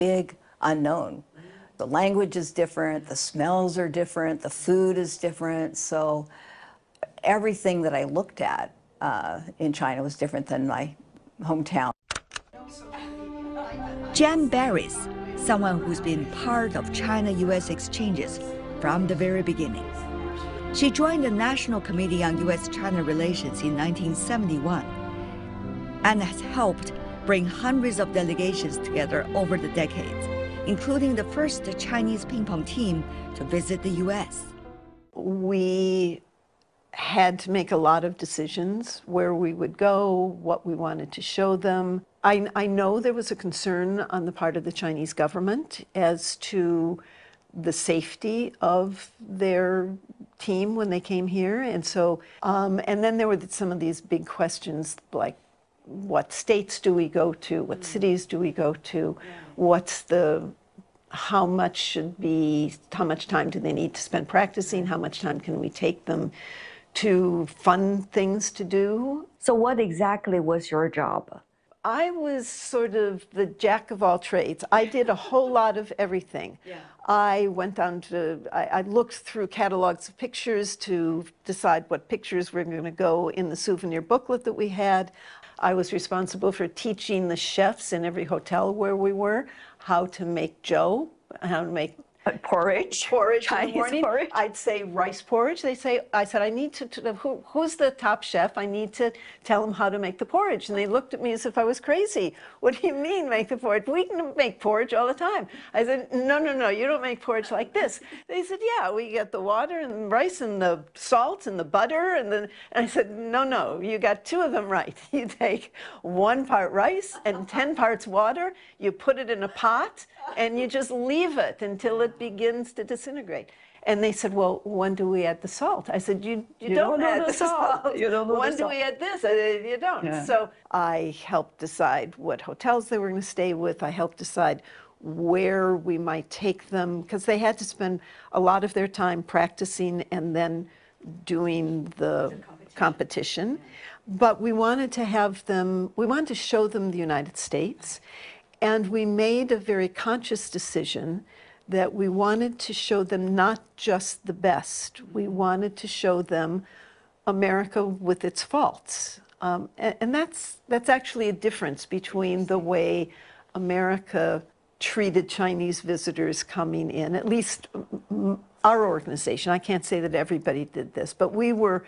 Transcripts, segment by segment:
big unknown. The language is different, the smells are different, the food is different. So everything that I looked at in China was different than my hometown. Jan Barris, someone who's been part of China-U.S. exchanges from the very beginning. She joined the National Committee on U.S.-China Relations in 1971 and has helped bring hundreds of delegations together over the decades, including the first Chinese ping pong team to visit the U.S. We had to make a lot of decisions where we would go, what we wanted to show them. I know there was a concern on the part of the Chinese government as to the safety of their team when they came here. And so, and then there were some of these big questions like, what states do we go to? What cities do we go to? How much time do they need to spend practicing? How much time can we take them to fun things to do? So what exactly was your job? I was sort of the jack of all trades. I did a whole lot of everything. Yeah. I looked through catalogs of pictures to decide what pictures were going to go in the souvenir booklet that we had. I was responsible for teaching the chefs in every hotel where we were how to make joe, how to make porridge. Chinese porridge. I'd say rice porridge. I said, I need who's the top chef? I need to tell them how to make the porridge. And they looked at me as if I was crazy. What do you mean make the porridge? We can make porridge all the time. I said, no, you don't make porridge like this. They said, yeah, we get the water and rice and the salt and the butter. And I said, no, you got two of them right. You take 1 part rice and 10 parts water, you put it in a pot, and you just leave it until it begins to disintegrate. And they said, well, when do we add the salt? I said, you don't add the salt. You don't know when do we add this? I said, you don't. Yeah. So I helped decide what hotels they were going to stay with. I helped decide where we might take them, because they had to spend a lot of their time practicing and then doing the competition. But we wanted to show them the United States. And we made a very conscious decision that we wanted to show them not just the best. We wanted to show them America with its faults. And that's actually a difference between the way America treated Chinese visitors coming in, at least our organization. I can't say that everybody did this, but we were,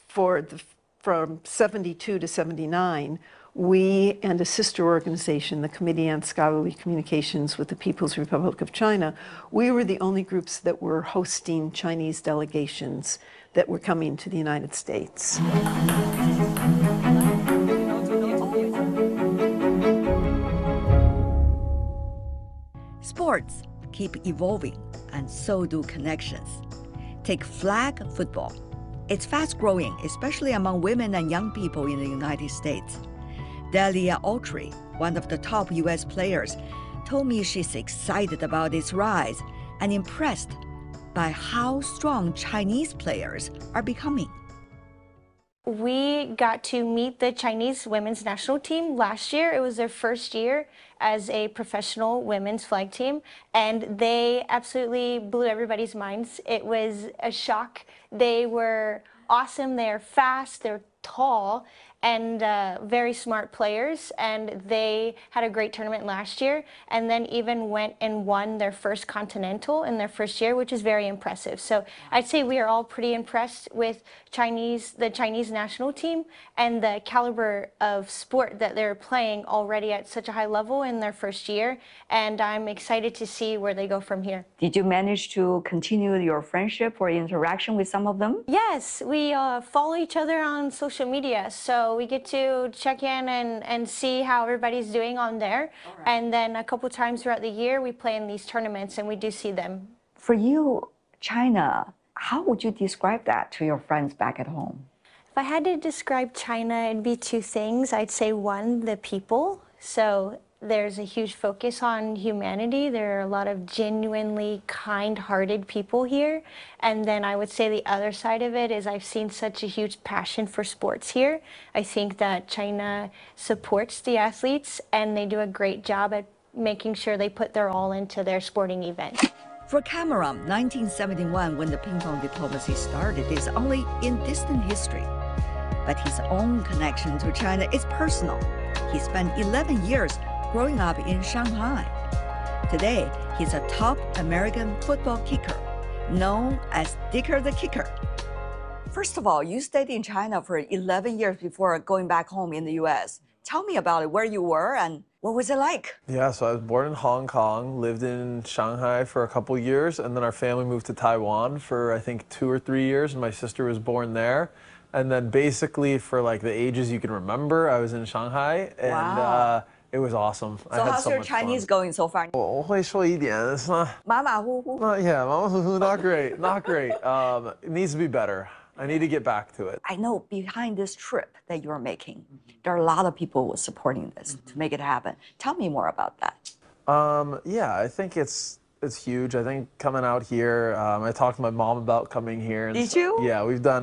from 72 to 79, we and a sister organization, the Committee on Scholarly Communications with the People's Republic of China, we were the only groups that were hosting Chinese delegations that were coming to the United States. Sports keep evolving, and so do connections. Take flag football. It's fast-growing, especially among women and young people in the United States. Delia Autry, one of the top U.S. players, told me she's excited about its rise and impressed by how strong Chinese players are becoming. We got to meet the Chinese women's national team last year. It was their first year as a professional women's flag team, and they absolutely blew everybody's minds. It was a shock. They were awesome. They're fast, they're tall, and very smart players, and they had a great tournament last year, and then even went and won their first continental in their first year, which is very impressive. So I'd say we are all pretty impressed with the Chinese national team and the caliber of sport that they're playing already at such a high level in their first year, and I'm excited to see where they go from here. Did you manage to continue your friendship or interaction with some of them? Yes, we follow each other on social media, so we get to check in and see how everybody's doing on there. Right. And then a couple times throughout the year, we play in these tournaments and we do see them. For you, China, how would you describe that to your friends back at home? If I had to describe China, it'd be two things. I'd say one, the people. So there's a huge focus on humanity. There are a lot of genuinely kind-hearted people here. And then I would say the other side of it is I've seen such a huge passion for sports here. I think that China supports the athletes and they do a great job at making sure they put their all into their sporting event. For Cameron, 1971, when the ping pong diplomacy started, is only in distant history. But his own connection to China is personal. He spent 11 years growing up in Shanghai. Today, he's a top American football kicker, known as Dicker the Kicker. First of all, you stayed in China for 11 years before going back home in the US. Tell me about it, where you were and what was it like? Yeah, so I was born in Hong Kong, lived in Shanghai for a couple years, and then our family moved to Taiwan for I think 2 or 3 years, and my sister was born there. And then basically for like the ages you can remember, I was in Shanghai, and Wow. it was awesome. I So had how's so your much Chinese fun. going so far? 我会说一点. It's not, 马马虎虎. yeah, not great, not great. It needs to be better. I need to get back to it. I know behind this trip that you're making, there are a lot of people supporting this to make it happen. Tell me more about that. Yeah, I think it's huge. I think coming out here, I talked to my mom about coming here. And Did you? Yeah,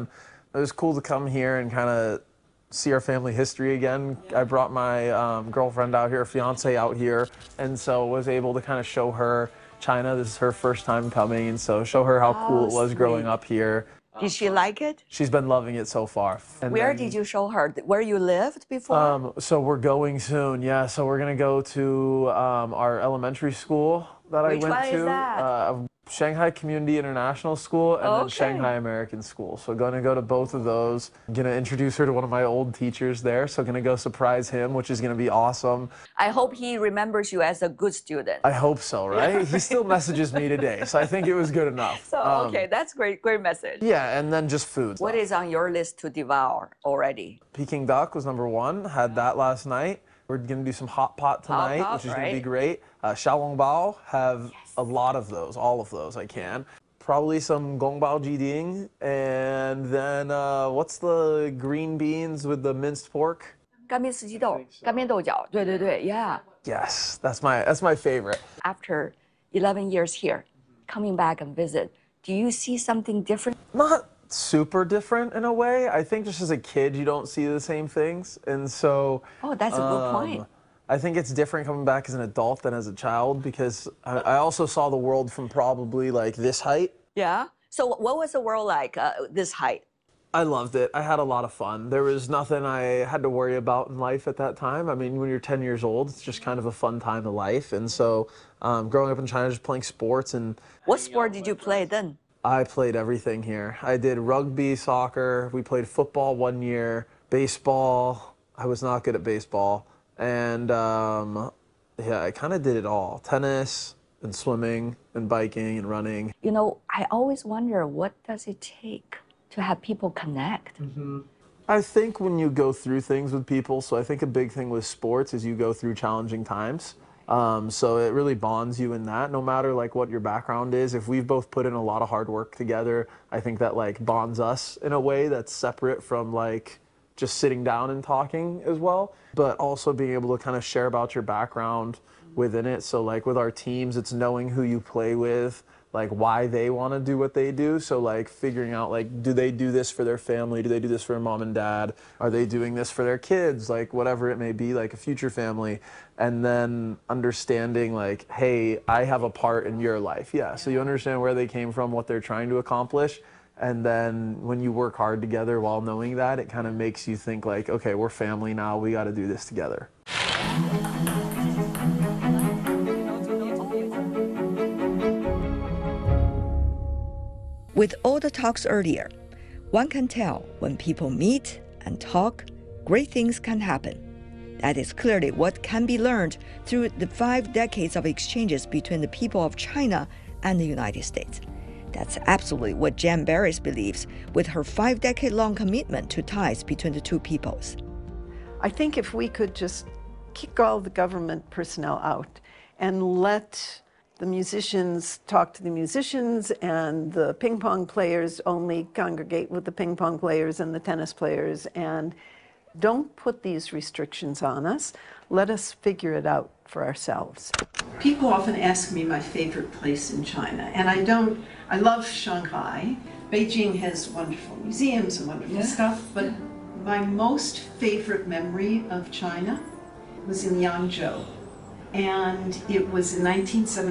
it was cool to come here and kind of see our family history again. I brought my girlfriend out here, fiance out here, and so was able to kind of show her China. This is her first time coming, and so show her how cool it was growing sweet. up here. Did she like it? She's been loving it so far. And Where then, did you show her? Where you lived before? So we're going soon, yeah. So we're gonna go to our elementary school that I Which went one is to, that? Shanghai Community International School and then Okay. Shanghai American School. So gonna go to both of those. Gonna introduce her to one of my old teachers there. So gonna go surprise him, which is gonna be awesome. I hope he remembers you as a good student. I hope so, right? He still messages me today, so I think it was good enough. So, okay, that's great message. Yeah, and then just food. What is on your list to devour already? Peking duck was number 1. Had that last night. We're gonna do some hot pot tonight, pot, which is gonna be right? great. Xiaolongbao, have a lot of those, all of those I can. Probably some gongbao jiding, and then what's the green beans with the minced pork? 干煸四季豆，干煸豆角，对对对, yeah. Yes, that's my favorite. After 11 years here, coming back and visit, do you see something different? Not super different in a way. I think just as a kid you don't see the same things, and so Oh, that's a good point. I think it's different coming back as an adult than as a child because I also saw the world from probably like this height. Yeah. So what was the world like this height? I loved it. I had a lot of fun. There was nothing I had to worry about in life at that time. I mean, when you're 10 years old, it's just kind of a fun time of life. And so growing up in China, just playing sports, and What sport did you play then? I played everything here. I did rugby, soccer. We played football 1 year, baseball. I was not good at baseball. And yeah, I kind of did it all. Tennis and swimming and biking and running. You know, I always wonder, what does it take to have people connect? I think when you go through things with people, so I think a big thing with sports is you go through challenging times. So it really bonds you in that, no matter like what your background is. If we've both put in a lot of hard work together, I think that like bonds us in a way that's separate from like just sitting down and talking as well, but also being able to kind of share about your background within it. So like with our teams, it's knowing who you play with, like why they want to do what they do. So like figuring out like, do they do this for their family? Do they do this for mom and dad? Are they doing this for their kids? Like whatever it may be, like a future family. And then understanding like, hey, I have a part in your life. Yeah. So you understand where they came from, what they're trying to accomplish. And then when you work hard together while knowing that, it kind of makes you think like, okay, we're family now. We got to do this together. With all the talks earlier, one can tell when people meet and talk, great things can happen. That is clearly what can be learned through the 5 decades of exchanges between the people of China and the United States. That's absolutely what Jan Barris believes with her 5-decade-long commitment to ties between the two peoples. I think if we could just kick all the government personnel out and let the musicians talk to the musicians and the ping pong players only congregate with the ping pong players and the tennis players, and don't put these restrictions on us. Let us figure it out for ourselves. People often ask me my favorite place in China, and I love Shanghai. Beijing has wonderful museums and wonderful stuff, but my most favorite memory of China was in Yangzhou. and it was in 1970.